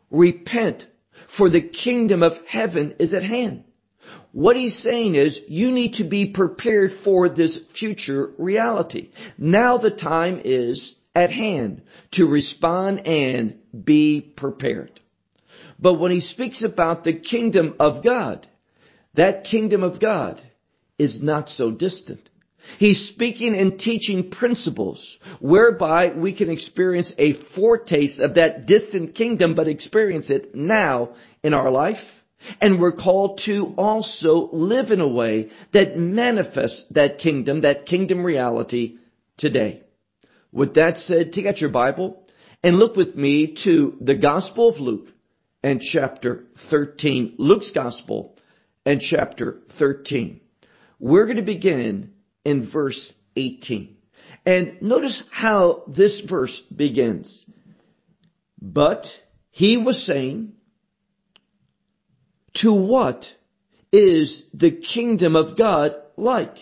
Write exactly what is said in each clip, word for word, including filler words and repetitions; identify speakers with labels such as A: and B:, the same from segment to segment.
A: Repent, for the kingdom of heaven is at hand. What he's saying is you need to be prepared for this future reality. Now the time is at hand to respond and be prepared. But when he speaks about the kingdom of God, that kingdom of God is not so distant. He's speaking and teaching principles whereby we can experience a foretaste of that distant kingdom, but experience it now in our life. And we're called to also live in a way that manifests that kingdom, that kingdom reality today. With that said, take out your Bible and look with me to the Gospel of Luke and chapter thirteen. Luke's Gospel and chapter thirteen. We're going to begin in verse eighteen. And notice how this verse begins. But he was saying, to what is the kingdom of God like?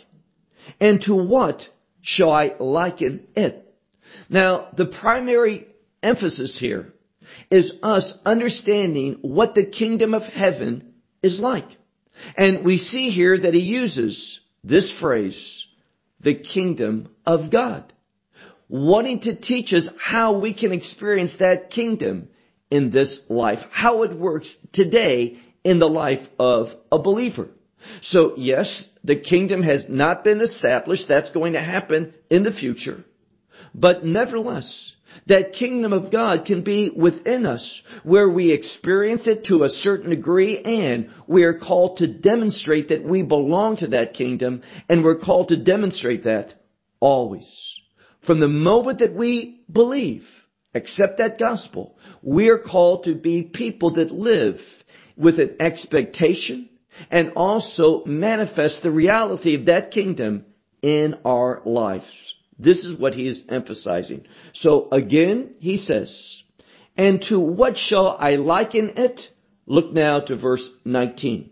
A: And to what shall I liken it? Now, the primary emphasis here is us understanding what the kingdom of heaven is like. And we see here that he uses this phrase, the kingdom of God, wanting to teach us how we can experience that kingdom in this life, how it works today in the life of a believer. So yes, the kingdom has not been established. That's going to happen in the future. But nevertheless, that kingdom of God can be within us, where we experience it to a certain degree, and we are called to demonstrate that we belong to that kingdom, and we're called to demonstrate that always. From the moment that we believe, accept that gospel, we are called to be people that live with an expectation and also manifest the reality of that kingdom in our lives. This is what he is emphasizing. So again, he says, and to what shall I liken it? Look now to verse nineteen.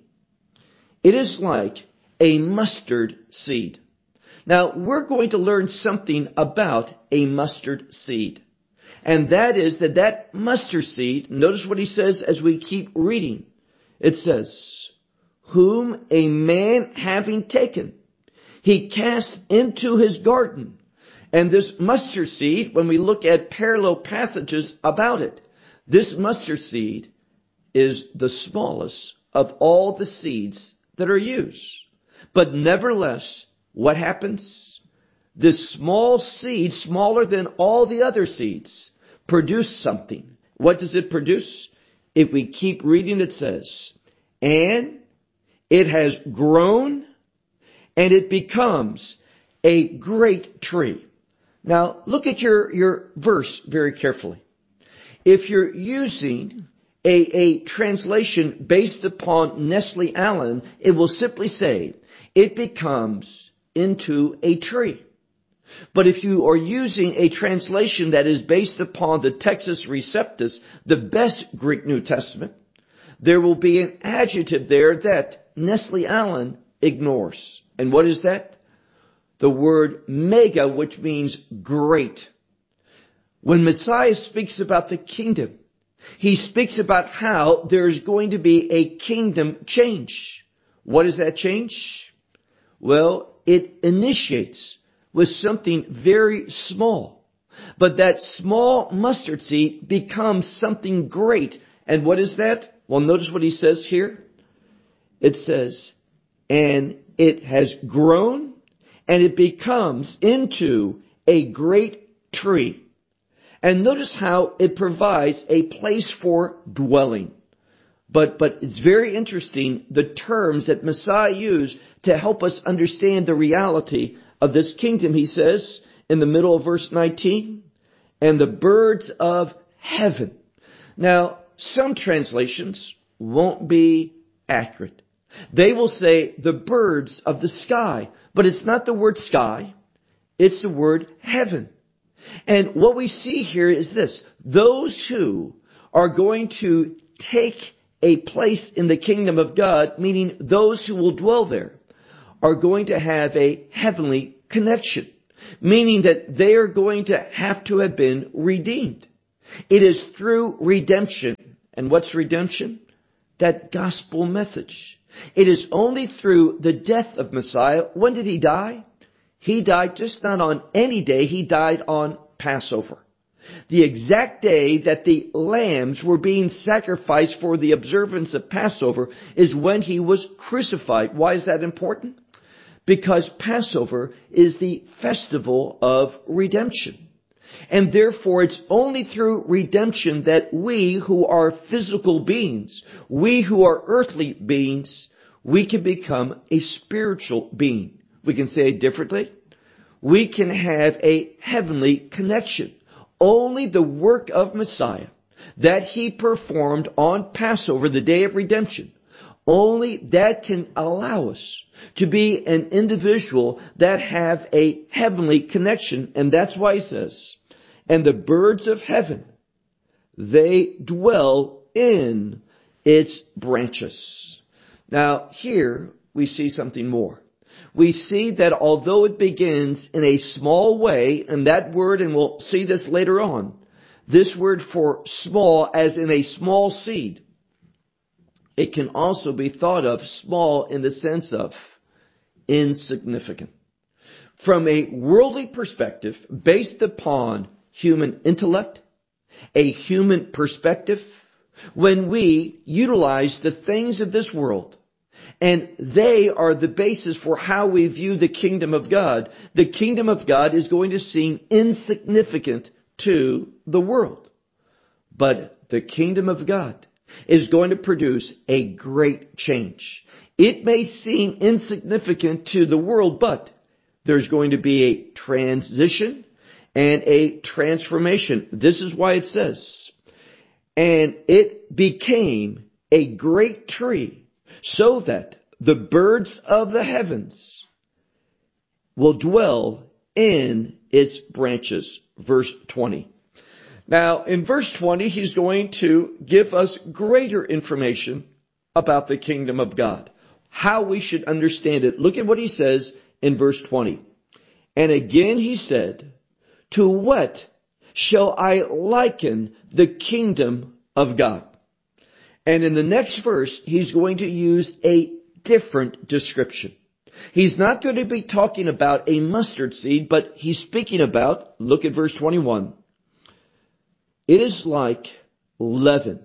A: It is like a mustard seed. Now, we're going to learn something about a mustard seed. And that is that that mustard seed, notice what he says as we keep reading. It says, whom a man having taken, he cast into his garden. And this mustard seed, when we look at parallel passages about it, this mustard seed is the smallest of all the seeds that are used. But nevertheless, what happens? This small seed, smaller than all the other seeds, produce something. What does it produce? If we keep reading, it says, and it has grown and it becomes a great tree. Now, look at your, your verse very carefully. If you're using a, a translation based upon Nestle Allen, it will simply say, it becomes into a tree. But if you are using a translation that is based upon the Textus Receptus, the best Greek New Testament, there will be an adjective there that Nestle Allen ignores. And what is that? The word mega, which means great. When Messiah speaks about the kingdom, he speaks about how there's going to be a kingdom change. What is that change? Well, it initiates with something very small. But that small mustard seed becomes something great. And what is that? Well, notice what he says here. It says, and it has grown and it becomes into a great tree. And notice how it provides a place for dwelling. But, but it's very interesting, the terms that Messiah used to help us understand the reality of this kingdom. He says in the middle of verse nineteen, and the birds of heaven. Now, some translations won't be accurate. They will say the birds of the sky, but it's not the word sky. It's the word heaven. And what we see here is this. Those who are going to take a place in the kingdom of God, meaning those who will dwell there, are going to have a heavenly connection, meaning that they are going to have to have been redeemed. It is through redemption, And what's redemption? That gospel message. It is only through the death of Messiah. When did he die? He died just not on any day. He died on Passover. The exact day that the lambs were being sacrificed for the observance of Passover is when he was crucified. Why is that important? Because Passover is the festival of redemption. And therefore it's only through redemption that we who are physical beings, we who are earthly beings, we can become a spiritual being. We can say it differently. We can have a heavenly connection. Only the work of Messiah that he performed on Passover, the day of redemption, only that can allow us to be an individual that have a heavenly connection. And that's why he says, and the birds of heaven, they dwell in its branches. Now here we see something more. We see that although it begins in a small way, and that word, and we'll see this later on, this word for small as in a small seed, it can also be thought of small in the sense of insignificant. From a worldly perspective, based upon human intellect, a human perspective, when we utilize the things of this world, and they are the basis for how we view the kingdom of God, the kingdom of God is going to seem insignificant to the world. But the kingdom of God is going to produce a great change. It may seem insignificant to the world, but there's going to be a transition and a transformation. This is why it says, and it became a great tree, so that the birds of the heavens will dwell in its branches. Verse twenty. Now, in verse twenty, he's going to give us greater information about the kingdom of God, how we should understand it. Look at what he says in verse twenty. And again he said, to what shall I liken the kingdom of God? And in the next verse, he's going to use a different description. He's not going to be talking about a mustard seed, but he's speaking about, look at verse twenty-one. It is like leaven,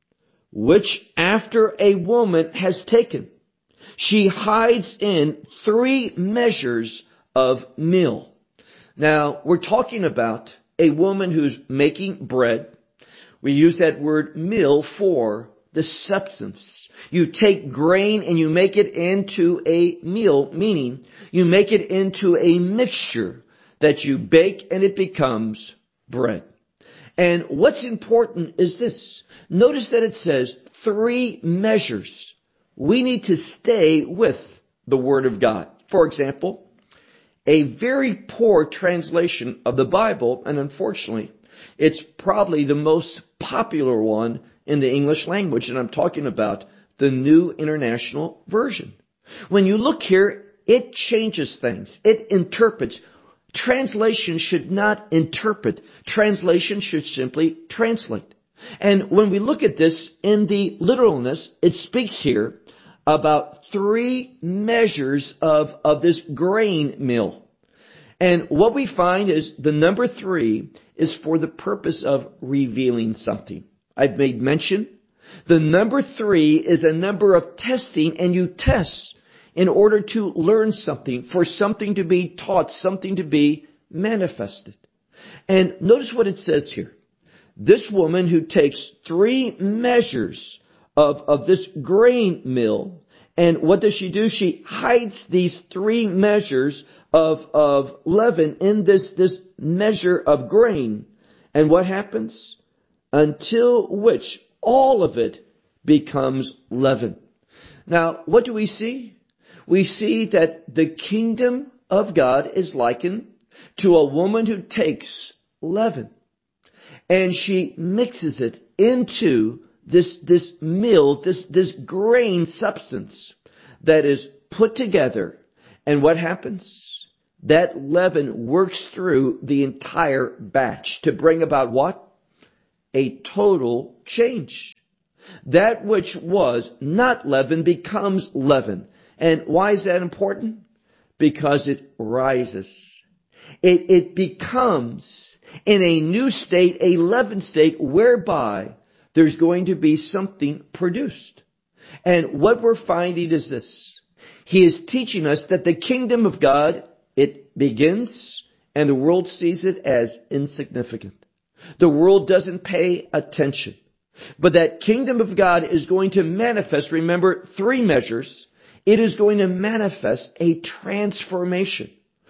A: which after a woman has taken, she hides in three measures of meal. Now, we're talking about a woman who's making bread. We use that word meal for the substance. You take grain and you make it into a meal, meaning you make it into a mixture that you bake and it becomes bread. And what's important is this. Notice that it says three measures. We need to stay with the Word of God. For example, a very poor translation of the Bible, and unfortunately, it's probably the most popular one in the English language, and I'm talking about the New International Version. When you look here, it changes things. It interprets. Translation should not interpret. Translation should simply translate. And when we look at this in the literalness, it speaks here about three measures of, of this grain mill. And what we find is the number three is for the purpose of revealing something. I've made mention. The number three is a number of testing, and you test in order to learn something, for something to be taught, something to be manifested. And notice what it says here. This woman who takes three measures of, of this grain mill, and what does she do? She hides these three measures of, of leaven in this, this measure of grain. And what happens? Until which all of it becomes leaven. Now, what do we see? We see that the kingdom of God is likened to a woman who takes leaven and she mixes it into this, this meal, this, this grain substance that is put together. And what happens? That leaven works through the entire batch to bring about what? A total change. That which was not leaven becomes leaven. And why is that important? Because it rises. It, it becomes in a new state, a leavened state, whereby there's going to be something produced. And what we're finding is this. He is teaching us that the kingdom of God, it begins and the world sees it as insignificant. The world doesn't pay attention. But that kingdom of God is going to manifest, remember, three measures. It is going to manifest a transformation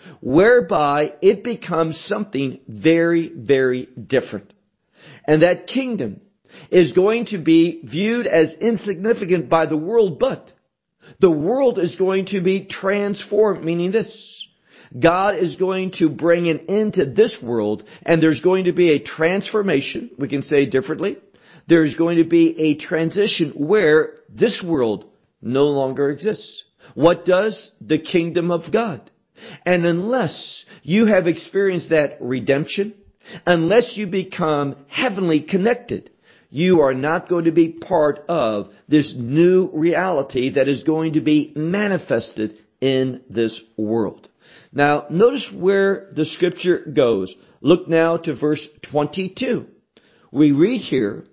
A: whereby it becomes something very, very different. And that kingdom is going to be viewed as insignificant by the world, but the world is going to be transformed, meaning this. God is going to bring an end to this world, and there's going to be a transformation. We can say it differently. There's going to be a transition where this world no longer exists. What does? The kingdom of God. And unless you have experienced that redemption, unless you become heavenly connected, you are not going to be part of this new reality that is going to be manifested in this world. Now, notice where the scripture goes. Look now to verse twenty-two. We read here,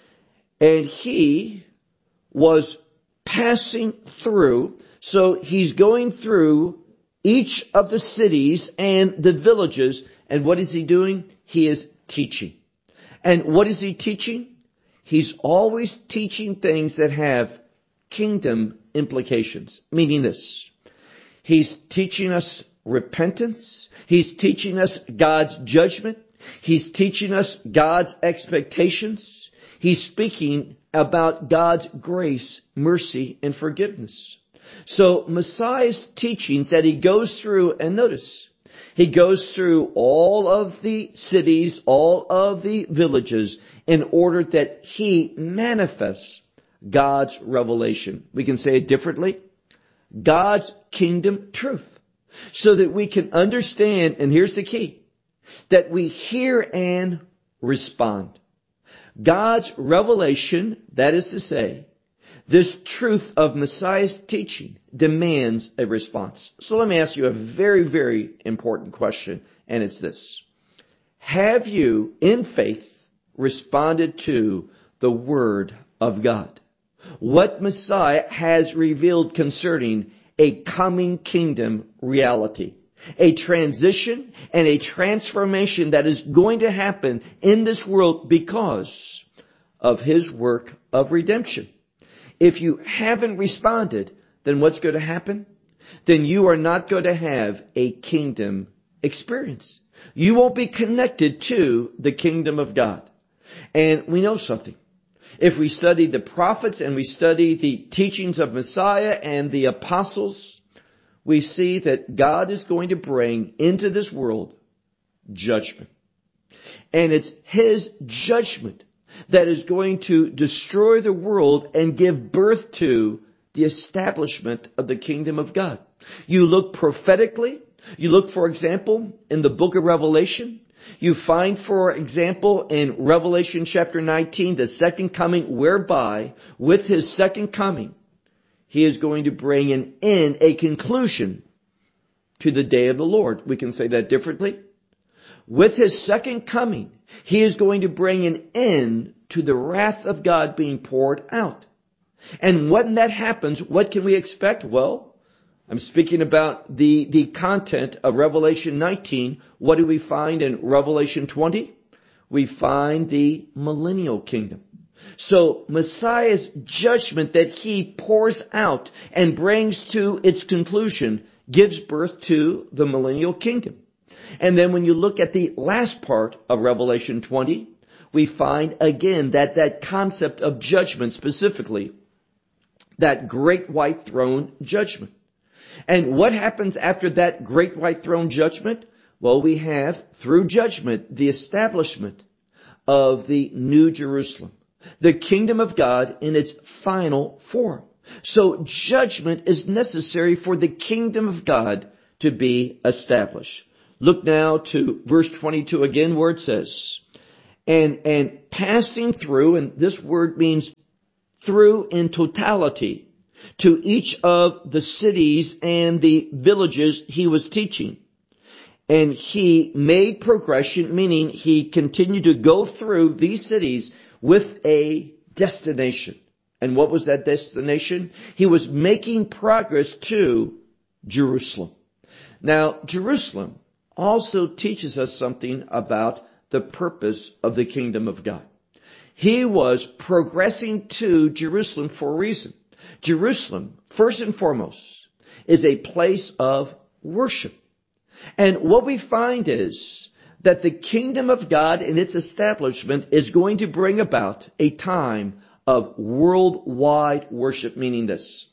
A: and he was passing through, so he's going through each of the cities and the villages, and what is he doing? He is teaching. And what is he teaching? He's always teaching things that have kingdom implications, meaning this. He's teaching us repentance. He's teaching us God's judgment. He's teaching us God's expectations. He's speaking about God's grace, mercy, and forgiveness. So Messiah's teachings that he goes through, and notice, he goes through all of the cities, all of the villages, in order that he manifests God's revelation. We can say it differently. God's kingdom truth. So that we can understand, and here's the key, that we hear and respond. God's revelation, that is to say, this truth of Messiah's teaching demands a response. So let me ask you a very, very important question, and it's this. Have you, in faith, responded to the Word of God? What Messiah has revealed concerning a coming kingdom reality. A transition and a transformation that is going to happen in this world because of his work of redemption. If you haven't responded, then what's going to happen? Then you are not going to have a kingdom experience. You won't be connected to the kingdom of God. And we know something. If we study the prophets and we study the teachings of Messiah and the apostles, we see that God is going to bring into this world judgment. And it's his judgment that is going to destroy the world and give birth to the establishment of the kingdom of God. You look prophetically, you look, for example, in the book of Revelation. You find, for example, in Revelation chapter nineteen, the second coming, whereby with his second coming, he is going to bring an end, a conclusion to the day of the Lord. We can say that differently. With his second coming, he is going to bring an end to the wrath of God being poured out. And when that happens, what can we expect? Well, I'm speaking about the, the content of Revelation nineteen. What do we find in Revelation twenty? We find the millennial kingdom. So Messiah's judgment that he pours out and brings to its conclusion gives birth to the millennial kingdom. And then when you look at the last part of Revelation twenty, we find again that that concept of judgment, specifically that great white throne judgment. And what happens after that great white throne judgment? Well, we have, through judgment, the establishment of the New Jerusalem, the kingdom of God in its final form. So judgment is necessary for the kingdom of God to be established. Look now to verse twenty-two again, where it says, and, and passing through, and this word means through in totality to each of the cities and the villages he was teaching. And he made progression, meaning he continued to go through these cities with a destination. And what was that destination? He was making progress to Jerusalem. Now, Jerusalem also teaches us something about the purpose of the kingdom of God. He was progressing to Jerusalem for a reason. Jerusalem, first and foremost, is a place of worship. And what we find is that the kingdom of God and its establishment is going to bring about a time of worldwide worship, meaning this.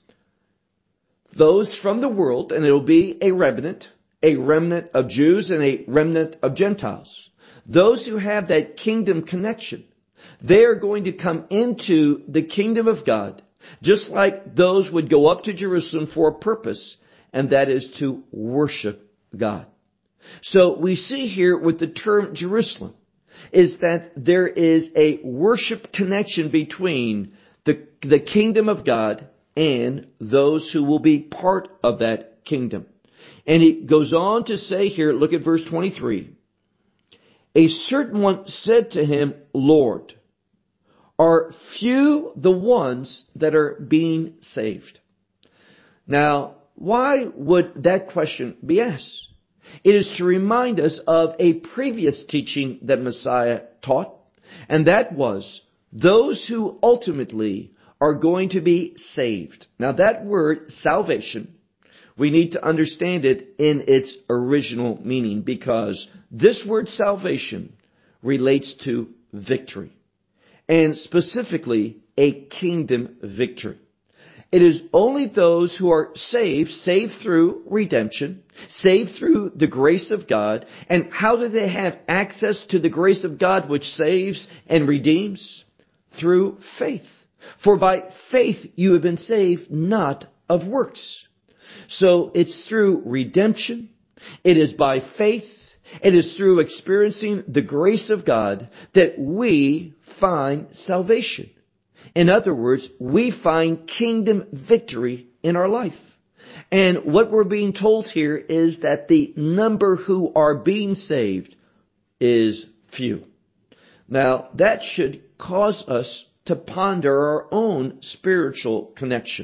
A: Those from the world, and it will be a remnant, a remnant of Jews and a remnant of Gentiles. Those who have that kingdom connection, they are going to come into the kingdom of God, just like those would go up to Jerusalem for a purpose, and that is to worship God. So we see here with the term Jerusalem is that there is a worship connection between the, the kingdom of God and those who will be part of that kingdom. And he goes on to say here, look at verse twenty-three. A certain one said to him, Lord, are few the ones that are being saved? Now, why would that question be asked? It is to remind us of a previous teaching that Messiah taught, and that was those who ultimately are going to be saved. Now that word, salvation, we need to understand it in its original meaning, because this word salvation relates to victory, and specifically a kingdom victory. It is only those who are saved, saved through redemption, saved through the grace of God. And how do they have access to the grace of God which saves and redeems? Through faith. For by faith you have been saved, not of works. So it's through redemption. It is by faith. It is through experiencing the grace of God that we find salvation. In other words, we find kingdom victory in our life. And what we're being told here is that the number who are being saved is few. Now, that should cause us to ponder our own spiritual connection.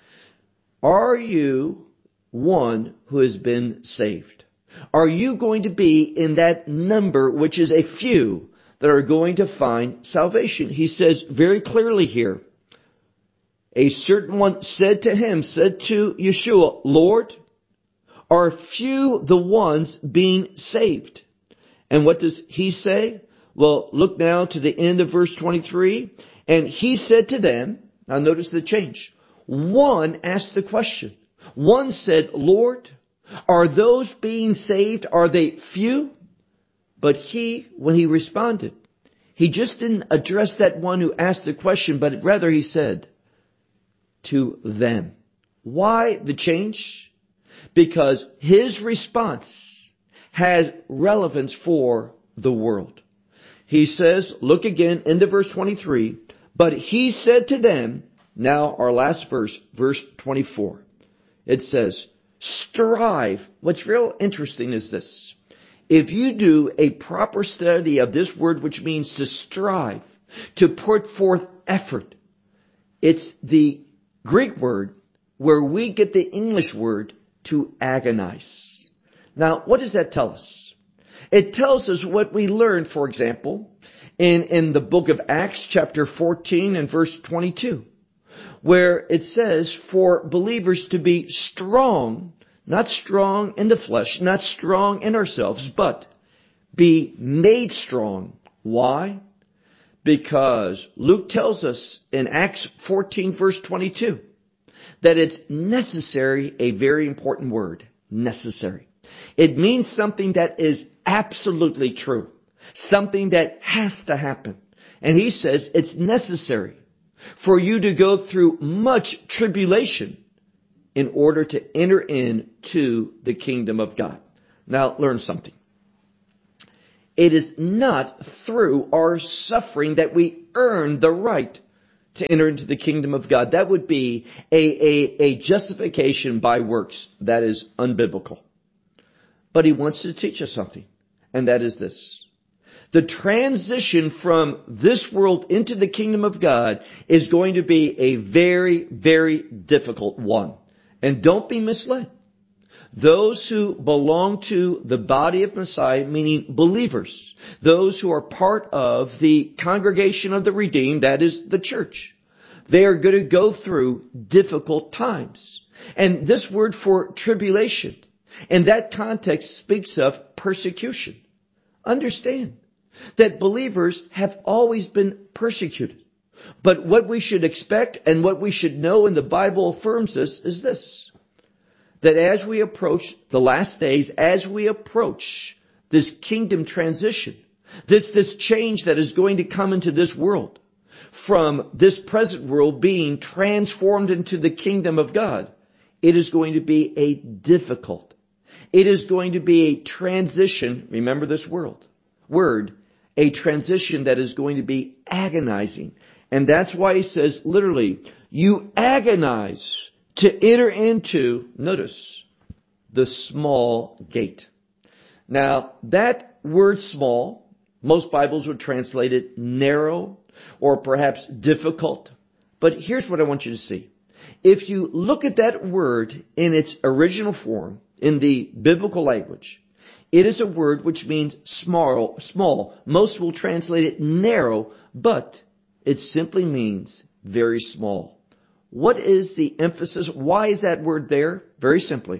A: Are you one who has been saved? Are you going to be in that number, which is a few, that are going to find salvation? He says very clearly here, a certain one said to him, said to Yeshua, Lord, are few the ones being saved? And what does he say? Well, look now to the end of verse twenty-three. And he said to them, now notice the change. One asked the question. One said, Lord, are those being saved, are they few? But he, when he responded, he just didn't address that one who asked the question, but rather he said, to them. Why the change? Because his response has relevance for the world. He says, look again into verse twenty-three, but he said to them, now our last verse, verse twenty-four, it says, strive. What's real interesting is this. If you do a proper study of this word, which means to strive, to put forth effort, it's the Greek word where we get the English word to agonize. Now, what does that tell us? It tells us what we learned, for example, in, in the book of Acts, chapter fourteen and verse twenty-two, where it says for believers to be strong, not strong in the flesh, not strong in ourselves, but be made strong. Why? Because Luke tells us in Acts fourteen verse twenty-two that it's necessary, a very important word, necessary. It means something that is absolutely true, something that has to happen. And he says it's necessary for you to go through much tribulation in order to enter into the kingdom of God. Now, learn something. It is not through our suffering that we earn the right to enter into the kingdom of God. That would be a, a, a justification by works. That is unbiblical. But he wants to teach us something, and that is this. The transition from this world into the kingdom of God is going to be a very, very difficult one. And don't be misled. Those who belong to the body of Messiah, meaning believers, those who are part of the congregation of the redeemed, that is the church, they are going to go through difficult times. And this word for tribulation, in that context, speaks of persecution. Understand that believers have always been persecuted. But what we should expect and what we should know, and the Bible affirms this, is this. That as we approach the last days, as we approach this kingdom transition, this, this change that is going to come into this world, from this present world being transformed into the kingdom of God, it is going to be a difficult, it is going to be a transition, remember this world, word, a transition that is going to be agonizing. And that's why he says, literally, you agonize to enter into, notice, the small gate. Now, that word small, most Bibles would translate it narrow or perhaps difficult. But here's what I want you to see. If you look at that word in its original form, in the biblical language, it is a word which means small, small. Most will translate it narrow, but it simply means very small. What is the emphasis? Why is that word there? Very simply,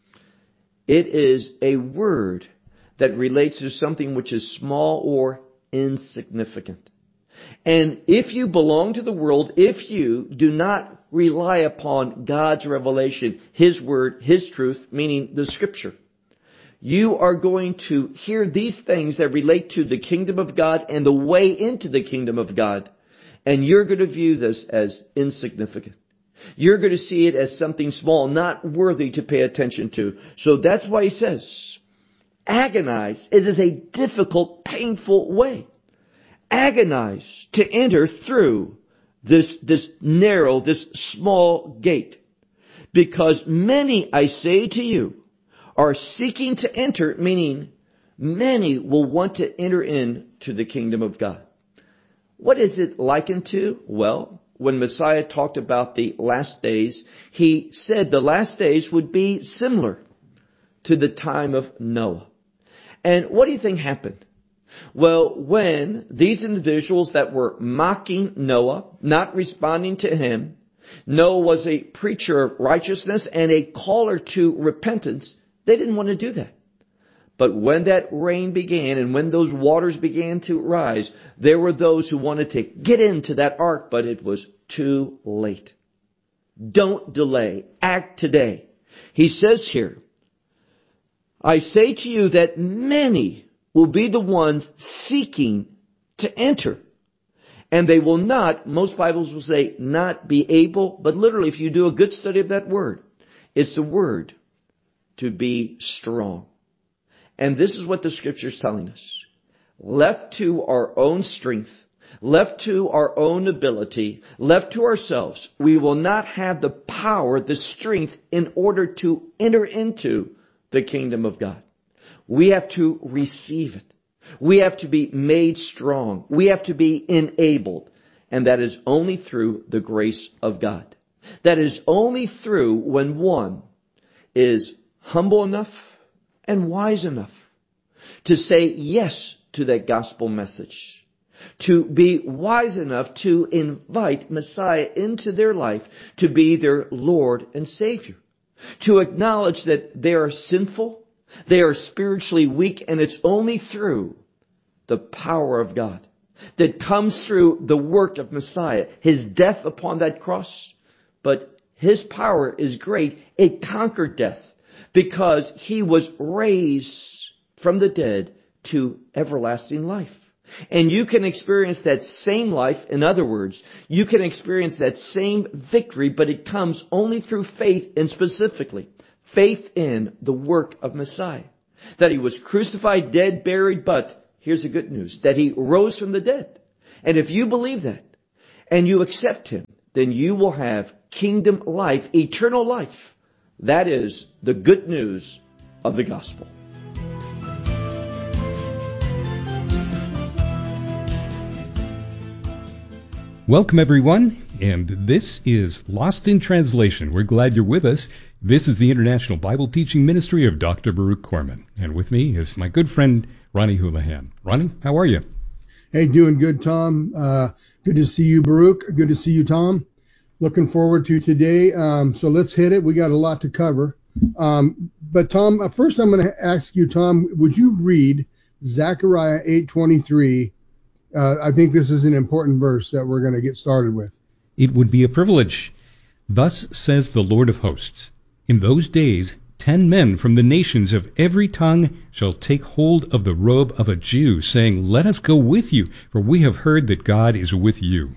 A: it is a word that relates to something which is small or insignificant. And if you belong to the world, if you do not rely upon God's revelation, His word, His truth, meaning the Scripture, you are going to hear these things that relate to the kingdom of God and the way into the kingdom of God. And you're going to view this as insignificant. You're going to see it as something small, not worthy to pay attention to. So that's why he says, agonize. It is a difficult, painful way. Agonize to enter through this, this narrow, this small gate. Because many, I say to you, are seeking to enter, meaning many will want to enter into the kingdom of God. What is it likened to? Well, when Messiah talked about the last days, he said the last days would be similar to the time of Noah. And what do you think happened? Well, when these individuals that were mocking Noah, not responding to him, Noah was a preacher of righteousness and a caller to repentance, they didn't want to do that. But when that rain began and when those waters began to rise, there were those who wanted to get into that ark, but it was too late. Don't delay. Act today. He says here, I say to you that many will be the ones seeking to enter. And they will not, most Bibles will say, not be able, but literally if you do a good study of that word, it's the word to be strong. And this is what the Scripture is telling us. Left to our own strength, left to our own ability, left to ourselves, we will not have the power, the strength in order to enter into the kingdom of God. We have to receive it. We have to be made strong. We have to be enabled. And that is only through the grace of God. That is only through when one is humble enough and wise enough to say yes to that gospel message, to be wise enough to invite Messiah into their life to be their Lord and Savior, to acknowledge that they are sinful, they are spiritually weak, and it's only through the power of God that comes through the work of Messiah, His death upon that cross. But His power is great. It conquered death, because He was raised from the dead to everlasting life. And you can experience that same life. In other words, you can experience that same victory, but it comes only through faith, and specifically, faith in the work of Messiah. That He was crucified, dead, buried, but here's the good news, that He rose from the dead. And if you believe that, and you accept him, then you will have kingdom life, eternal life. That is the good news of the gospel.
B: Welcome, everyone, and this is Lost in Translation. We're glad you're with us. This is the International Bible Teaching Ministry of Doctor Baruch Korman, and with me is my good friend, Ronnie Houlihan. Ronnie, how are you?
C: Hey, doing good, Tom. Uh, good to see you, Baruch. Good to see you, Tom. Looking forward to today. Um, so let's hit it. We got a lot to cover. Um, but Tom, first I'm going to ask you, Tom, would you read Zechariah eight twenty-three? Uh, I think this is an important verse that we're going to get started with.
B: It would be a privilege. Thus says the Lord of hosts, in those days ten men from the nations of every tongue shall take hold of the robe of a Jew, saying, let us go with you, for we have heard that God is with you.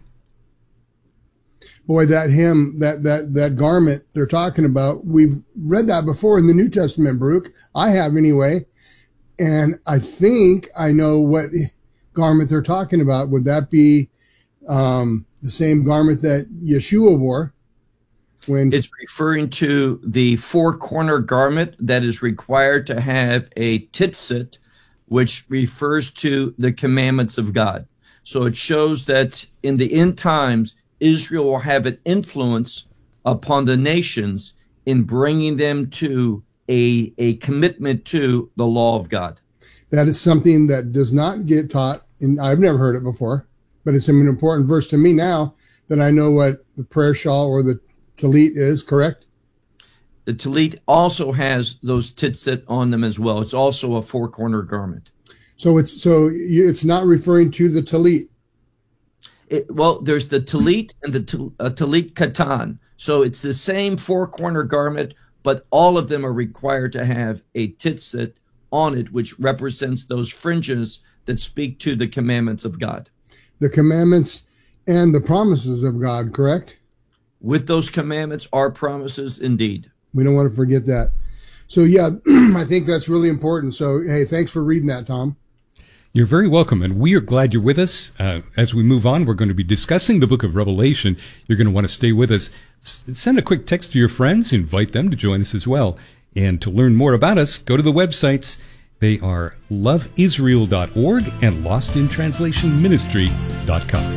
C: Boy, that hymn, that that that garment they're talking about, we've read that before in the New Testament, Baruch. I have anyway. And I think I know what garment they're talking about. Would that be um, the same garment that Yeshua wore? When
A: it's referring to the four-corner garment that is required to have a tzitzit, which refers to the commandments of God. So it shows that in the end times, Israel will have an influence upon the nations in bringing them to a, a commitment to the law of God.
C: That is something that does not get taught, and I've never heard it before, but it's an important verse to me now that I know what the prayer shawl or the talit is, correct?
A: The talit also has those tzitzit on them as well. It's also a four-corner garment.
C: So it's so it's not referring to the talit.
A: It, well, there's the talit and the uh, talit katan. So it's the same four-corner garment, but all of them are required to have a tzitzit on it, which represents those fringes that speak to the commandments of God.
C: The commandments and the promises of God, correct?
A: With those commandments are promises indeed.
C: We don't want to forget that. So, yeah, I think that's really important. So, hey, thanks for reading that, Tom.
B: You're very welcome, and we are glad you're with us. Uh, as we move on, we're going to be discussing the book of Revelation. You're going to want to stay with us. S- send a quick text to your friends. Invite them to join us as well. And to learn more about us, go to the websites. They are love israel dot org and lost in translation ministry dot com.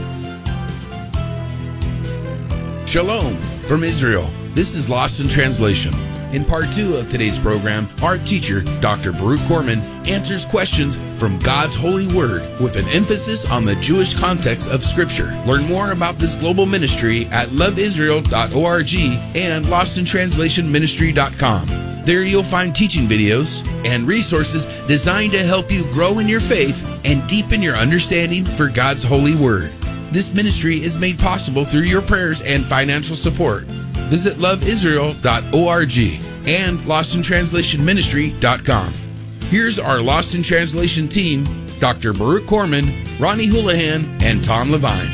D: Shalom from Israel. This is Lost in Translation. In part two of today's program, our teacher, Doctor Baruch Korman, answers questions from God's holy word with an emphasis on the Jewish context of Scripture. Learn more about this global ministry at love israel dot org and lost in translation ministry dot com. There you'll find teaching videos and resources designed to help you grow in your faith and deepen your understanding for God's holy word. This ministry is made possible through your prayers and financial support. Visit love israel dot org and lost in translation ministry dot com. Here's our Lost in Translation team, Doctor Baruch Korman, Ronnie Houlihan, and Tom Levine.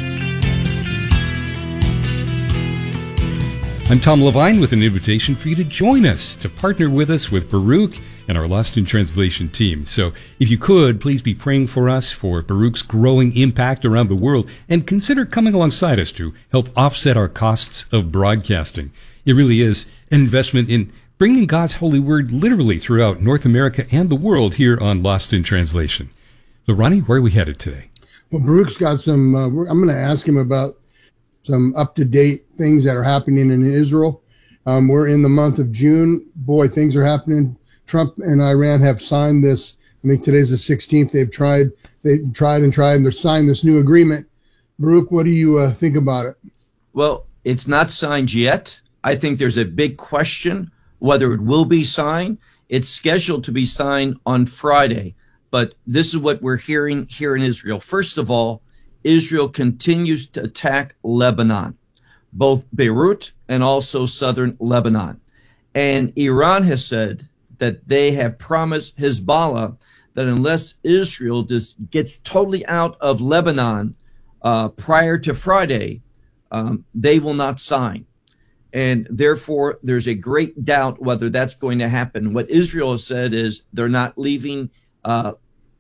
B: I'm Tom Levine with an invitation for you to join us, to partner with us with Baruch and our Lost in Translation team. So if you could, please be praying for us, for Baruch's growing impact around the world, and consider coming alongside us to help offset our costs of broadcasting. It really is an investment in bringing God's holy word literally throughout North America and the world here on Lost in Translation. So Ronnie, where are we headed today?
C: Well, Baruch's got some, uh, I'm going to ask him about some up-to-date things that are happening in Israel. Um, we're in the month of June. Boy, things are happening. Trump and Iran have signed this. I think today's the sixteenth. They've tried, they've tried and tried, and they're signed this new agreement. Baruch, what do you uh, think about it?
A: Well, it's not signed yet. I think there's a big question whether it will be signed. It's scheduled to be signed on Friday, but this is what we're hearing here in Israel. First of all, Israel continues to attack Lebanon, both Beirut and also southern Lebanon. And Iran has said that they have promised Hezbollah that unless Israel just gets totally out of Lebanon uh, prior to Friday, um, they will not sign. And therefore, there's a great doubt whether that's going to happen. What Israel has said is they're not leaving uh,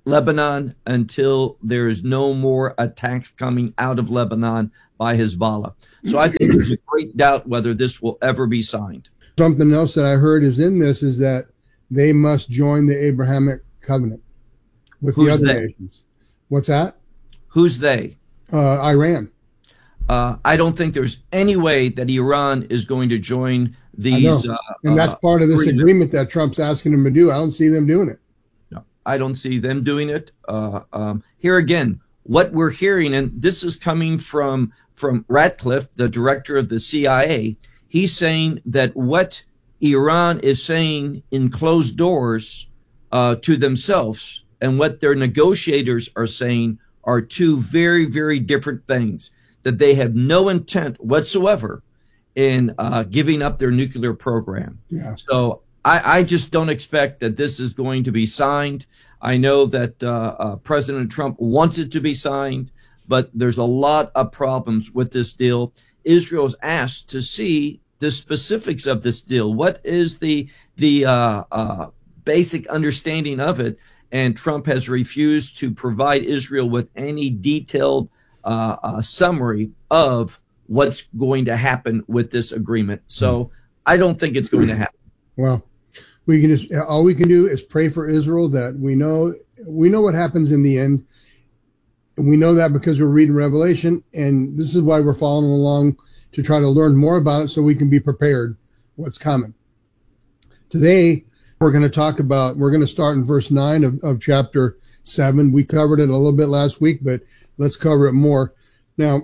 A: Lebanon until there is no more attacks coming out of Lebanon by Hezbollah. So I think there's a great doubt whether this will ever be signed.
C: Something else that I heard is in this is that they must join the Abrahamic covenant with
A: Who's
C: the other
A: they?
C: nations. What's that?
A: Who's they?
C: Uh, Iran.
A: Uh, I don't think there's any way that Iran is going to join these. Uh,
C: and that's
A: uh,
C: part of this
A: agreement.
C: agreement that Trump's asking them to do. I don't see them doing it.
A: No, I don't see them doing it. Uh, um, here again, what we're hearing, and this is coming from from Ratcliffe, the director of the C I A. He's saying that what Iran is saying in closed doors uh, to themselves and what their negotiators are saying are two very, very different things. That they have no intent whatsoever in uh, giving up their nuclear program.
C: Yeah.
A: So I, I just don't expect that this is going to be signed. I know that uh, uh, President Trump wants it to be signed, but there's a lot of problems with this deal. Israel's asked to see the specifics of this deal. What is the the uh, uh, basic understanding of it? And Trump has refused to provide Israel with any detailed Uh, a summary of what's going to happen with this agreement. So I don't think it's going to happen.
C: Well, we can just, all we can do is pray for Israel that we know, we know what happens in the end. And we know that because we're reading Revelation, and this is why we're following along to try to learn more about it so we can be prepared what's coming. Today, we're going to talk about, we're going to start in verse nine of, of chapter seven. We covered it a little bit last week, but let's cover it more. Now,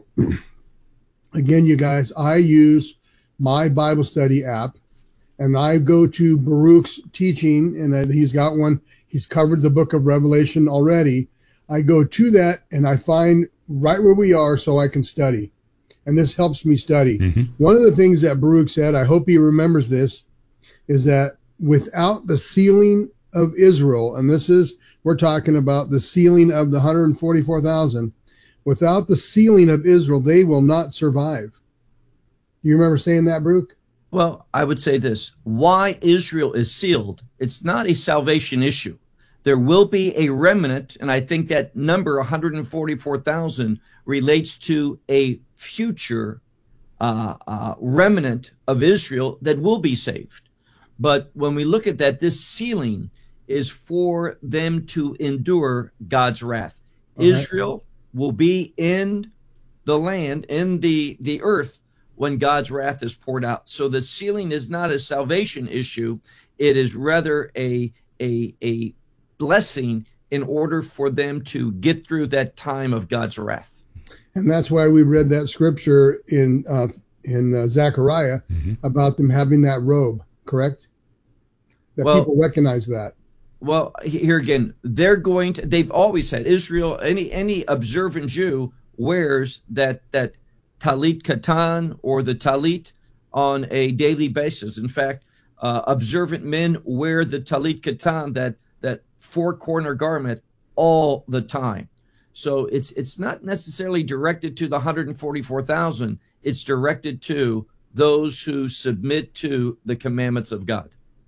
C: again, you guys, I use my Bible study app, and I go to Baruch's teaching, and he's got one. He's covered the book of Revelation already. I go to that, and I find right where we are so I can study. And this helps me study. Mm-hmm. One of the things that Baruch said, I hope he remembers this, is that without the sealing of Israel, and this is, we're talking about the sealing of the one hundred forty-four thousand, without the sealing of Israel, they will not survive. Do you remember saying that, Baruch?
A: Well, I would say this. Why Israel is sealed, it's not a salvation issue. There will be a remnant, and I think that number one hundred forty-four thousand relates to a future uh, uh, remnant of Israel that will be saved. But when we look at that, this sealing is for them to endure God's wrath. Okay. Israel will be in the land, in the, the earth, when God's wrath is poured out. So the sealing is not a salvation issue. It is rather a, a, a blessing in order for them to get through that time of God's wrath.
C: And that's why we read that scripture in, uh, in uh, Zechariah mm-hmm. about them having that robe, correct? That well, people recognize that.
A: Well, here again, they're going to, they've always had Israel, any, any observant Jew wears that, that talit katan or the talit on a daily basis. In fact, uh, observant men wear the talit katan, that, that four corner garment, all the time. So it's, it's not necessarily directed to the one hundred forty-four thousand. It's directed to those who submit to the commandments of God.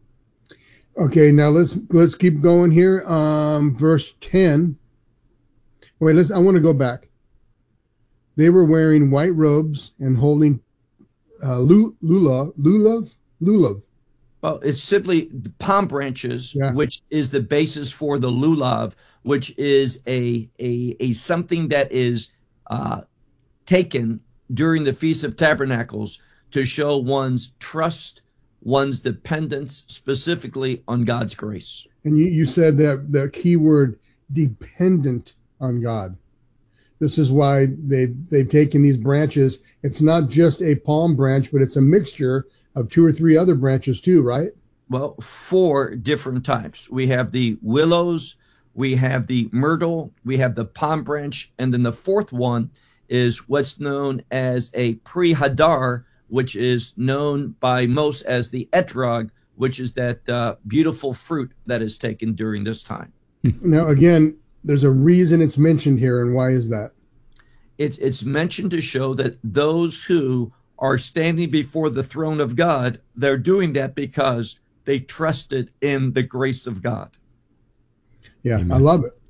C: Okay, now let's let's keep going here. Um, verse ten. Wait, let's. I want to go back. They were wearing white robes and holding uh, lulav, lulav, lulav.
A: Well, it's simply the palm branches, yeah. which is the basis for the lulav, which is a a a something that is uh, taken during the Feast of Tabernacles to show one's trust, one's dependence specifically on God's grace.
C: And you, you said that the key word, dependent on God. This is why they, they've taken these branches. It's not just a palm branch, but it's a mixture of two or three other branches too, right?
A: Well, four different types. We have the willows, we have the myrtle, we have the palm branch, and then the fourth one is what's known as a pre-hadar, which is known by most as the etrog, which is that uh, beautiful fruit that is taken during this time.
C: Now, again, there's a reason it's mentioned here, and why is that?
A: It's it's mentioned to show that those who are standing before the throne of God, they're doing that because they trusted in the grace of God.
C: Yeah, Amen. I love it.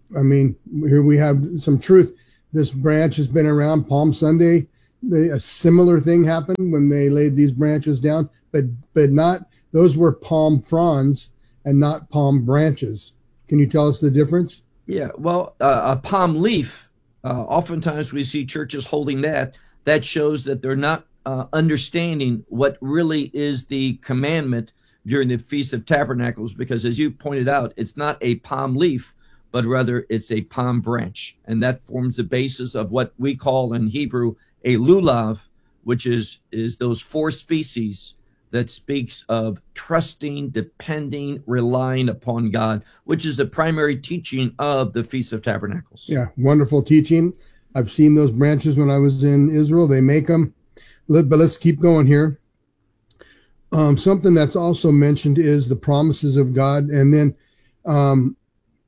C: I mean, here we have some truth. This branch has been around. Palm Sunday, they, a similar thing happened when they laid these branches down, but but not, those were palm fronds and not palm branches. Can you tell us the difference?
A: Yeah, well, uh, a palm leaf, uh, oftentimes we see churches holding that. That shows that they're not uh, understanding what really is the commandment during the Feast of Tabernacles, because as you pointed out, it's not a palm leaf, but rather it's a palm branch. And that forms the basis of what we call in Hebrew a lulav, which is, is those four species that speaks of trusting, depending, relying upon God, which is the primary teaching of the Feast of Tabernacles.
C: Yeah, wonderful teaching. I've seen those branches when I was in Israel. They make them. But let's keep going here. Um, something that's also mentioned is the promises of God. And then um,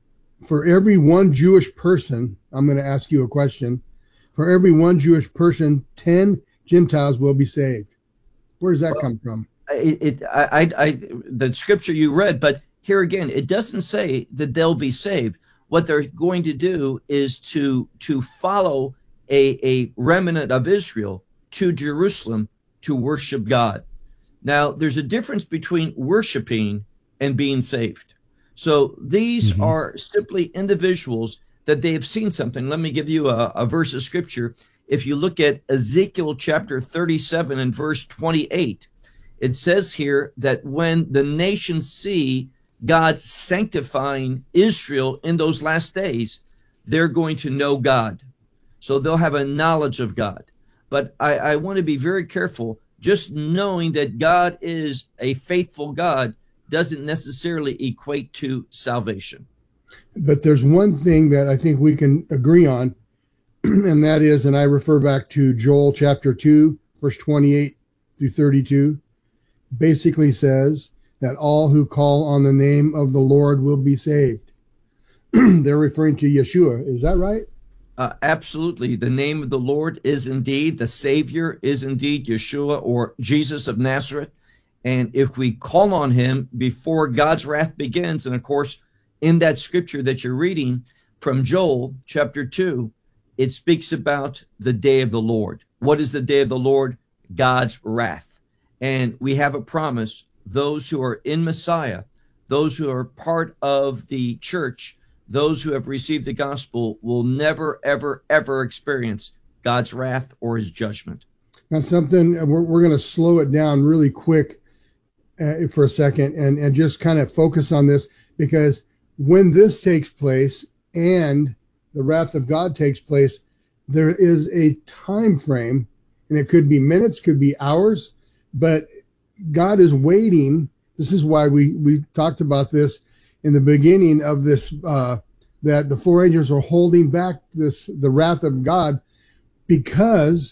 C: for every one Jewish person, I'm going to ask you a question. For every one Jewish person, ten Gentiles will be saved. Where does that well, come from?
A: It, it, I, I, I, the scripture you read, but here again, it doesn't say that they'll be saved. What they're going to do is to to follow a, a remnant of Israel to Jerusalem to worship God. Now, there's a difference between worshiping and being saved. So these mm-hmm. are simply individuals that they have seen something. Let me give you a, a verse of scripture. If you look at Ezekiel chapter thirty-seven and verse twenty-eight, it says here that when the nations see God sanctifying Israel in those last days, they're going to know God. So they'll have a knowledge of God. But I, I want to be very careful. Just knowing that God is a faithful God doesn't necessarily equate to salvation.
C: But there's one thing that I think we can agree on, and that is, and I refer back to Joel chapter two, verse twenty-eight through thirty-two, basically says that all who call on the name of the Lord will be saved. They're referring to Yeshua. Is that right?
A: Uh, absolutely. The name of the Lord is indeed, the Savior is indeed Yeshua or Jesus of Nazareth. And if we call on him before God's wrath begins, and of course, in that scripture that you're reading from Joel chapter two, it speaks about the day of the Lord. What is the day of the Lord? God's wrath. And we have a promise. Those who are in Messiah, those who are part of the church, those who have received the gospel will never, ever, ever experience God's wrath or his judgment.
C: Now, something, we're, we're going to slow it down really quick uh, for a second and, and just kind of focus on this, because when this takes place and the wrath of God takes place, there is a time frame, and it could be minutes, could be hours, but God is waiting. This is why we, we talked about this in the beginning of this, uh, that the four angels are holding back this, the wrath of God, because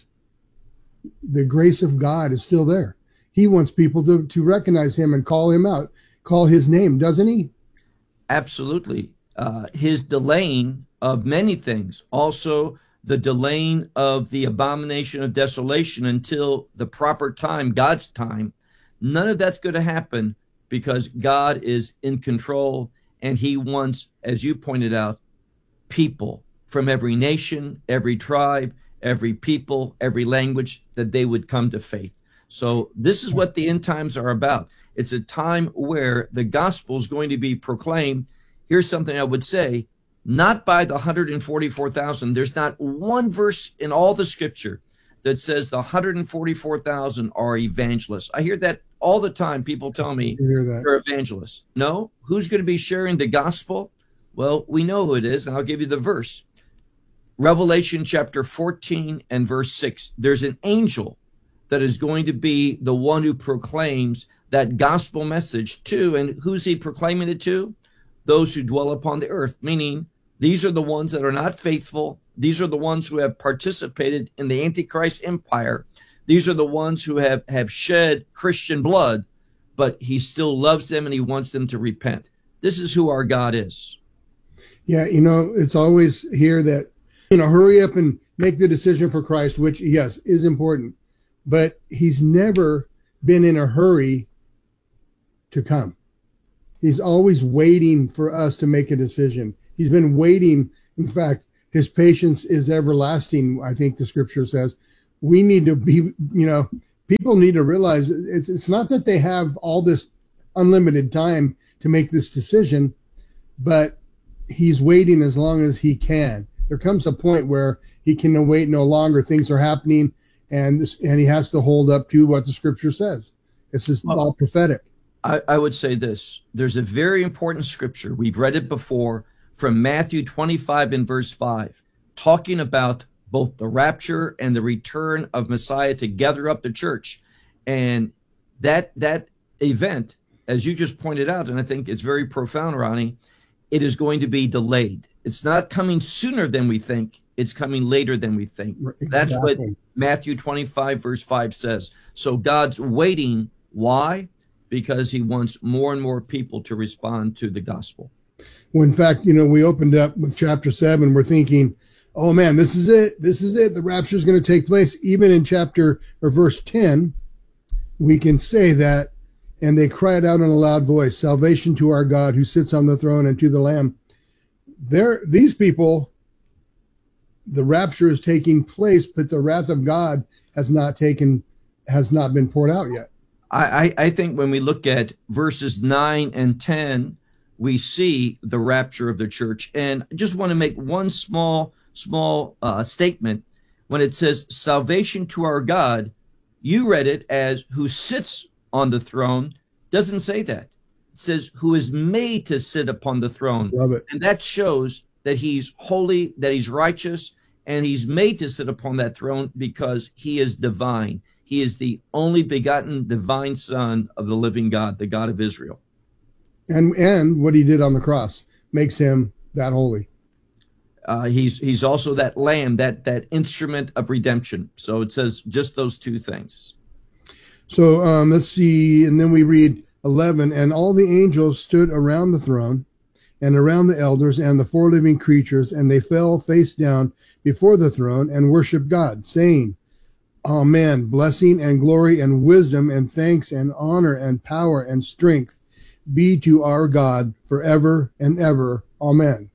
C: the grace of God is still there. He wants people to, to recognize him and call him out, call his name, doesn't he?
A: Absolutely. Uh, his delaying of many things, also the delaying of the abomination of desolation until the proper time, God's time, none of that's going to happen because God is in control, and he wants, as you pointed out, people from every nation, every tribe, every people, every language, that they would come to faith. So this is what the end times are about. It's a time where the gospel is going to be proclaimed. Here's something I would say, not by the one hundred forty-four thousand. There's not one verse in all the scripture that says the one hundred forty-four thousand are evangelists. I hear that all the time. People tell me they're evangelists. No, who's going to be sharing the gospel? Well, we know who it is, and I'll give you the verse. Revelation chapter fourteen and verse six. There's an angel that is going to be the one who proclaims that gospel message to, and who's he proclaiming it to? Those who dwell upon the earth, meaning these are the ones that are not faithful. These are the ones who have participated in the Antichrist empire. These are the ones who have, have shed Christian blood, but he still loves them and he wants them to repent. This is who our God is.
C: Yeah, you know, it's always here that, you know, hurry up and make the decision for Christ, which, yes, is important. But he's never been in a hurry to come. He's always waiting for us to make a decision. He's been waiting. In fact, his patience is everlasting, I think the scripture says. We need to be, you know, people need to realize it's, it's not that they have all this unlimited time to make this decision, but he's waiting as long as he can. There comes a point where he can wait no longer. Things are happening, and this, and he has to hold up to what the scripture says. It's just well, all prophetic.
A: I, I would say this. There's a very important scripture. We've read it before from Matthew twenty-five and verse five, talking about both the rapture and the return of Messiah to gather up the church. And that that event, as you just pointed out, and I think it's very profound, Ronnie, it is going to be delayed. It's not coming sooner than we think. It's coming later than we think. Exactly. That's what Matthew twenty-five verse five says. So God's waiting. Why? Because he wants more and more people to respond to the gospel.
C: Well, in fact, you know, we opened up with chapter seven. We're thinking, oh man, this is it. This is it. The rapture is going to take place. Even in chapter or verse ten, we can say that, and they cried out in a loud voice, salvation to our God who sits on the throne and to the Lamb. There, these people, the rapture is taking place, but the wrath of God has not taken, has not been poured out yet.
A: I, I think when we look at verses nine and ten, we see the rapture of the church. And I just want to make one small, small uh, statement. When it says salvation to our God, you read it as who sits on the throne. Doesn't say that. It says who is made to sit upon the throne.
C: Love it.
A: And that shows that he's holy, that he's righteous, and he's made to sit upon that throne because he is divine. He is the only begotten divine Son of the living God, the God of Israel.
C: And and what he did on the cross makes him that holy.
A: Uh, he's he's also that lamb, that that instrument of redemption. So it says just those two things.
C: So um, let's see, and then we read eleven, and all the angels stood around the throne and around the elders and the four living creatures, and they fell face down before the throne and worshiped God, saying, Amen, blessing and glory and wisdom and thanks and honor and power and strength be to our God forever and ever. Amen.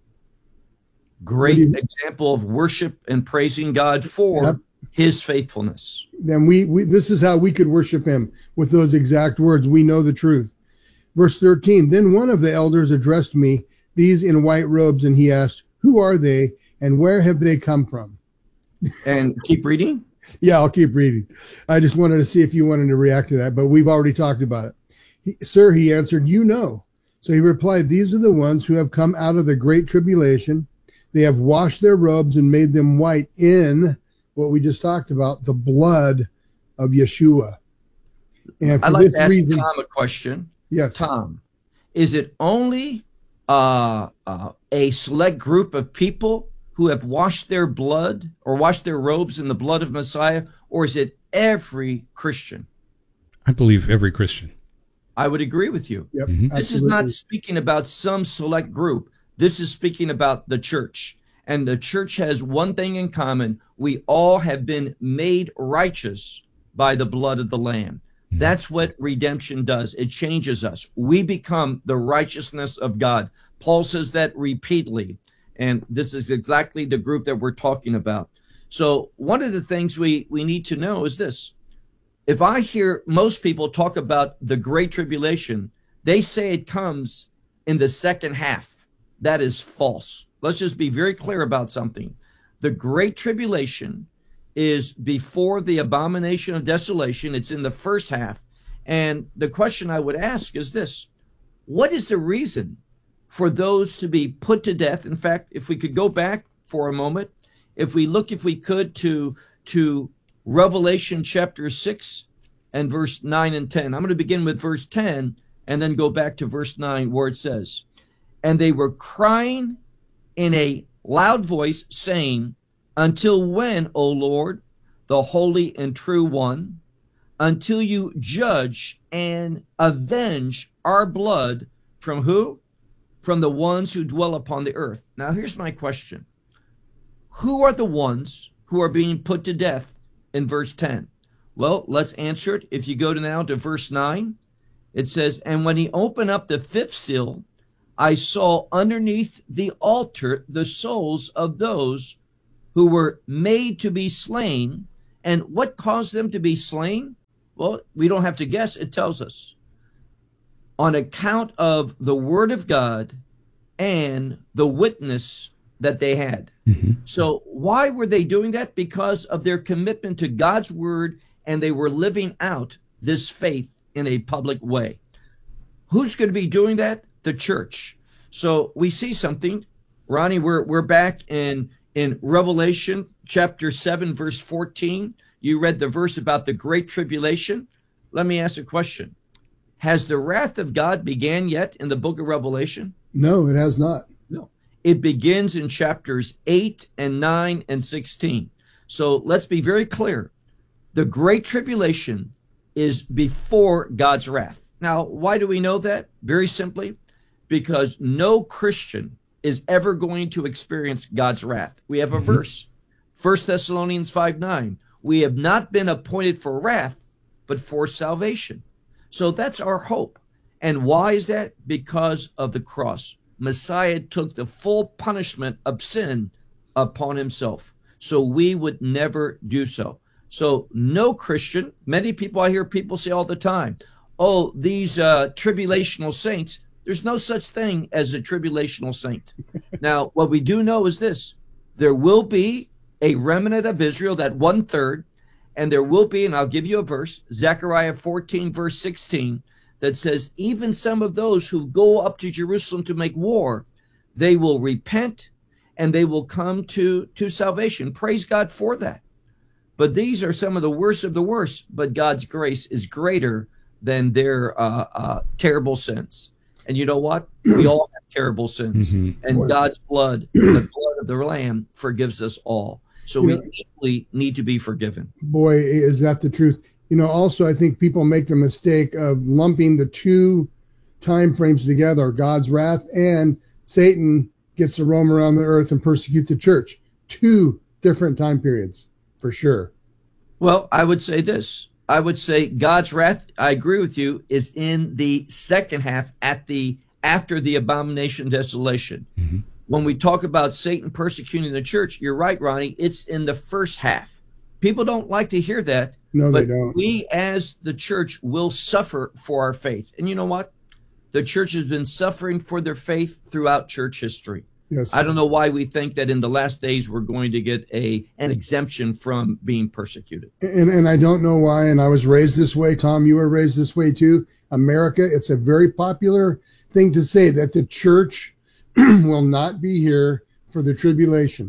A: Great example of worship and praising God for yep. his faithfulness.
C: Then we, we, this is how we could worship him with those exact words. We know the truth. Verse thirteen, then one of the elders addressed me, these in white robes, and he asked, who are they and where have they come from?
A: And keep reading.
C: Yeah, I'll keep reading. I just wanted to see if you wanted to react to that, but we've already talked about it. He, Sir, he answered, you know. So he replied, these are the ones who have come out of the great tribulation. They have washed their robes and made them white in what we just talked about, the blood of Yeshua. And for
A: I'd like
C: this
A: to ask
C: reason,
A: Tom a question.
C: Yes.
A: Tom, is it only uh, uh, a select group of people who have washed their blood or washed their robes in the blood of Messiah, or is it every Christian?
B: I believe every Christian.
A: I would agree with you.
C: Yep,
B: Mm-hmm.
A: This is not speaking about some select group. This is speaking about the church. And the church has one thing in common. We all have been made righteous by the blood of the Lamb. Mm-hmm. That's what redemption does. It changes us. We become the righteousness of God. Paul says that repeatedly. And this is exactly the group that we're talking about. So one of the things we, we need to know is this. If I hear most people talk about the Great Tribulation, they say it comes in the second half. That is false. Let's just be very clear about something. The Great Tribulation is before the abomination of desolation. It's in the first half. And the question I would ask is this. What is the reason for those to be put to death? In fact, if we could go back for a moment, if we look, if we could, to, to Revelation chapter six and verse nine and ten. I'm going to begin with verse ten and then go back to verse nine where it says, and they were crying in a loud voice, saying, until when, O Lord, the holy and true one, until you judge and avenge our blood from who? From the ones who dwell upon the earth. Now, here's my question. Who are the ones who are being put to death in verse ten? Well, let's answer it. If you go to now to verse nine, it says, and when he opened up the fifth seal, I saw underneath the altar the souls of those who were made to be slain. And what caused them to be slain? Well, we don't have to guess. It tells us. On account of the word of God and the witness that they had. Mm-hmm. So why were they doing that? Because of their commitment to God's word, and they were living out this faith in a public way. Who's going to be doing that? The church. So we see something. Ronnie, we're we're back in, in Revelation chapter seven, verse fourteen. You read the verse about the great tribulation. Let me ask a question. Has the wrath of God began yet in the book of Revelation?
C: No, it has not.
A: No. It begins in chapters eight and nine and sixteen. So let's be very clear. The great tribulation is before God's wrath. Now, why do we know that? Very simply, because no Christian is ever going to experience God's wrath. We have a mm-hmm. verse, First Thessalonians five nine. We have not been appointed for wrath, but for salvation. So that's our hope. And why is that? Because of the cross. Messiah took the full punishment of sin upon himself, so we would never do so. So no Christian, many people, I hear people say all the time, oh, these uh, tribulational saints, there's no such thing as a tribulational saint. Now, what we do know is this, there will be a remnant of Israel, that one third, and there will be, and I'll give you a verse, Zechariah fourteen, verse sixteen, that says, even some of those who go up to Jerusalem to make war, they will repent and they will come to, to salvation. Praise God for that. But these are some of the worst of the worst, but God's grace is greater than their uh, uh, terrible sins. And you know what? We all have terrible sins. Mm-hmm. And God's blood, the blood of the Lamb, forgives us all. So you we know, equally need to be forgiven.
C: Boy, is that the truth. You know, also, I think people make the mistake of lumping the two time frames together, God's wrath and Satan gets to roam around the earth and persecute the church. Two different time periods, for sure.
A: Well, I would say this. I would say God's wrath, I agree with you, is in the second half at the after the abomination desolation. Mm-hmm. When we talk about Satan persecuting the church, you're right, Ronnie, it's in the first half. People don't like to hear that.
C: No,
A: but
C: they don't.
A: We as the church will suffer for our faith. And you know what? The church has been suffering for their faith throughout church history.
C: Yes.
A: I don't know why we think that in the last days we're going to get a an exemption from being persecuted.
C: And and I don't know why. And I was raised this way. Tom, you were raised this way too. America, it's a very popular thing to say that the church will not be here for the tribulation.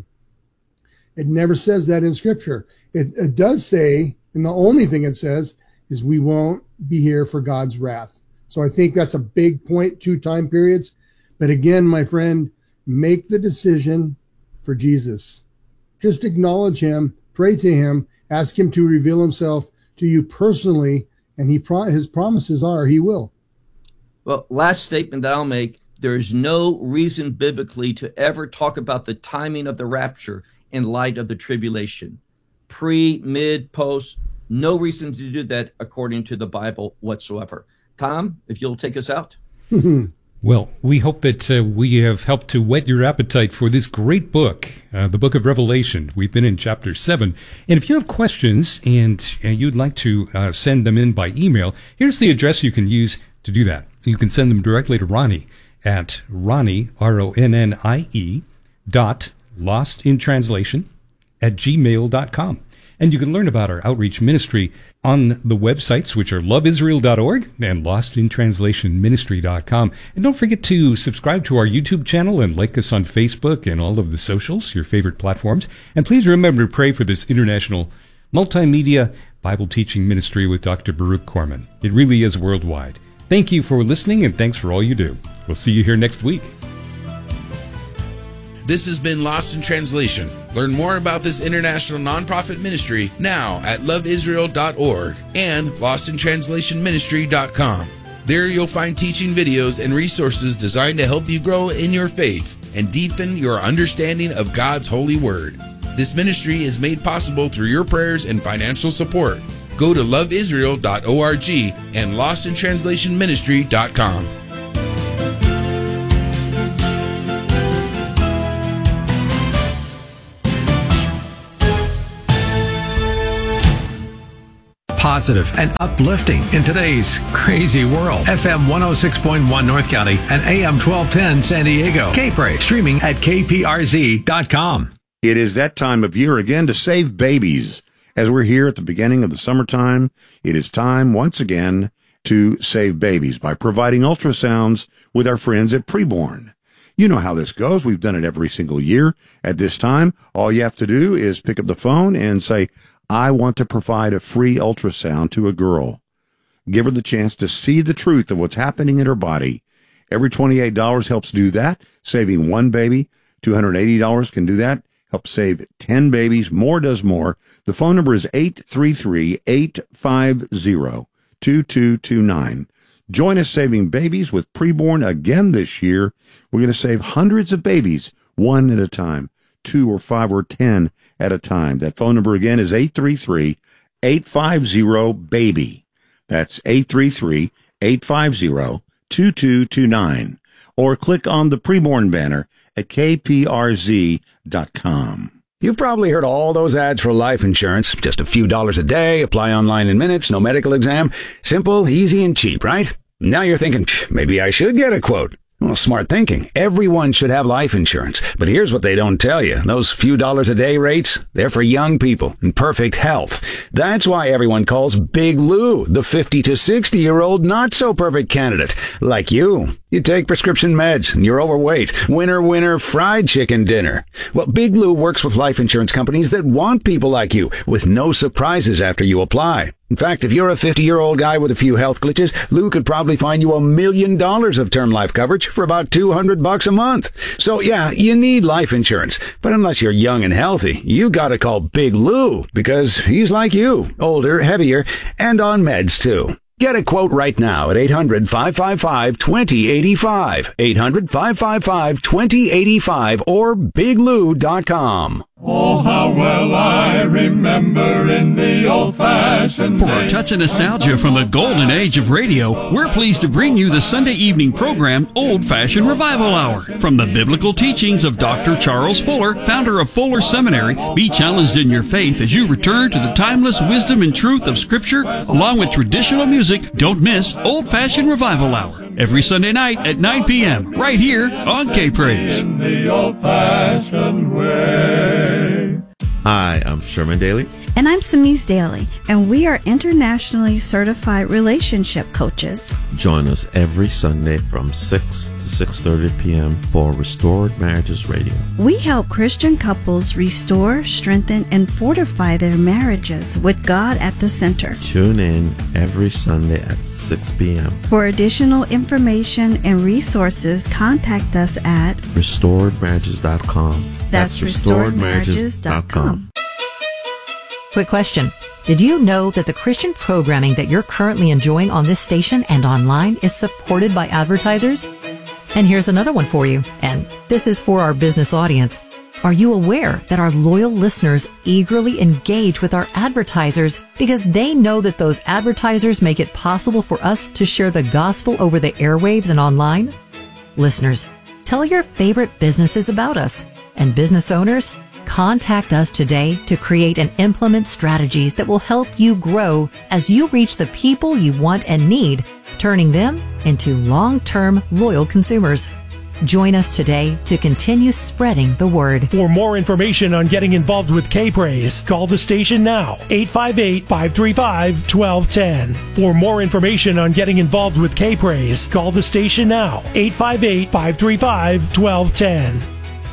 C: It never says that in Scripture. It, it does say, and the only thing it says is we won't be here for God's wrath. So I think that's a big point, two time periods. But again, my friend, make the decision for Jesus. Just acknowledge him, pray to him, ask him to reveal himself to you personally, and he pro- his promises are he will.
A: Well, last statement that I'll make, there is no reason biblically to ever talk about the timing of the rapture in light of the tribulation. Pre, mid, post, no reason to do that according to the Bible whatsoever. Tom, if you'll take us out.
B: Well, we hope that uh, we have helped to whet your appetite for this great book, uh, the book of Revelation. We've been in chapter seven. And if you have questions and uh, you'd like to uh, send them in by email, here's the address you can use to do that. You can send them directly to Ronnie at Ronnie, R O N N I E, dot, lost in translation, at gmail dot com. And you can learn about our outreach ministry on the websites, which are love israel dot org and lost in translation ministry dot com. And don't forget to subscribe to our YouTube channel and like us on Facebook and all of the socials, your favorite platforms. And please remember to pray for this international multimedia Bible teaching ministry with Doctor Baruch Corman. It really is worldwide. Thank you for listening, and thanks for all you do. We'll see you here next week.
D: This has been Lost in Translation. Learn more about this international nonprofit ministry now at love israel dot org and lost in translation ministry dot com. There you'll find teaching videos and resources designed to help you grow in your faith and deepen your understanding of God's holy word. This ministry is made possible through your prayers and financial support. Go to love israel dot org and lost in translation ministry dot com.
E: positive and uplifting in today's crazy world. F M one oh six point one North County and A M twelve ten San Diego. K-Praise, streaming at K P R Z dot com.
F: It is that time of year again to save babies. As we're here at the beginning of the summertime, it is time once again to save babies by providing ultrasounds with our friends at Preborn. You know how this goes. We've done it every single year. At this time, all you have to do is pick up the phone and say, I want to provide a free ultrasound to a girl. Give her the chance to see the truth of what's happening in her body. Every twenty-eight dollars helps do that, saving one baby. two hundred eighty dollars can do that. Help save ten babies. More does more. The phone number is eight three three, eight five zero, two two two nine. Join us saving babies with Preborn again this year. We're going to save hundreds of babies, one at a time, two or five or ten at a time. That phone number again is eight three three, eight five zero, BABY. That's eight three three, eight five zero, two two two nine. Or click on the Preborn banner at K P R Z dot com.
E: You've probably heard all those ads for life insurance. Just a few dollars a day, apply online in minutes, no medical exam. Simple, easy, and cheap, right? Now you're thinking, maybe I should get a quote. Well, smart thinking. Everyone should have life insurance. But here's what they don't tell you. Those few dollars a day rates, they're for young people in perfect health. That's why everyone calls Big Lou the fifty to sixty year old not so perfect candidate. Like you. You take prescription meds and you're overweight. Winner, winner, fried chicken dinner. Well, Big Lou works with life insurance companies that want people like you with no surprises after you apply. In fact, if you're a fifty-year-old guy with a few health glitches, Lou could probably find you a million dollars of term life coverage for about two hundred bucks a month. So yeah, you need life insurance. But unless you're young and healthy, you gotta call Big Lou because he's like you, older, heavier, and on meds too. Get a quote right now at eight hundred, five five five, two oh eight five, eight hundred, five five five, two oh eight five, or big lou dot com.
G: Oh, how well I remember in the old-fashioned
H: For a touch of nostalgia from the golden age of radio, we're pleased to bring you the Sunday evening program, Old Fashioned Revival Hour. From the biblical teachings of Doctor Charles Fuller, founder of Fuller Seminary, be challenged in your faith as you return to the timeless wisdom and truth of Scripture, along with traditional music. Don't miss Old Fashioned Revival Hour, every Sunday night at nine p.m., right here on K-Praise.
G: in the old-fashioned way.
I: Hi, I'm Sherman Daly.
J: And I'm Samise Daly, and we are internationally certified relationship coaches.
I: Join us every Sunday from six to six thirty p.m. for Restored Marriages Radio.
J: We help Christian couples restore, strengthen, and fortify their marriages with God at the center.
I: Tune in every Sunday at six p.m.
J: For additional information and resources, contact us at
I: restored marriages dot com.
J: That's restored marriages dot com.
K: Quick question. Did you know that the Christian programming that you're currently enjoying on this station and online is supported by advertisers? And here's another one for you, and this is for our business audience. Are you aware that our loyal listeners eagerly engage with our advertisers because they know that those advertisers make it possible for us to share the gospel over the airwaves and online? Listeners, tell your favorite businesses about us. And business owners, contact us today to create and implement strategies that will help you grow as you reach the people you want and need, turning them into long-term loyal consumers. Join us today to continue spreading the word.
L: For more information on getting involved with K-Praise, call the station now, eight five eight, five three five, one two one zero. For more information on getting involved with K-Praise, call the station now, eight five eight, five three five, one two one zero.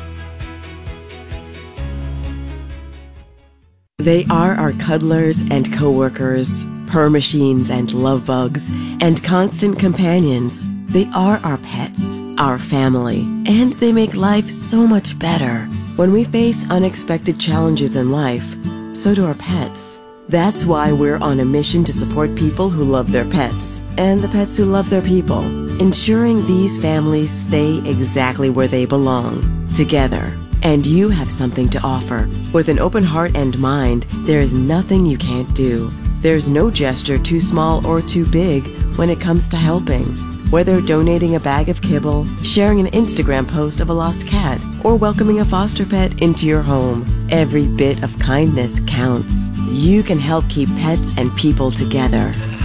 M: They are our cuddlers and co-workers, purr machines and love bugs, and constant companions. They are our pets, our family, and they make life so much better. When we face unexpected challenges in life, so do our pets. That's why we're on a mission to support people who love their pets, and the pets who love their people, ensuring these families stay exactly where they belong, together. And you have something to offer. With an open heart and mind, there is nothing you can't do. There's no gesture too small or too big when it comes to helping. Whether donating a bag of kibble, sharing an Instagram post of a lost cat, or welcoming a foster pet into your home, every bit of kindness counts. you can help keep pets and people together.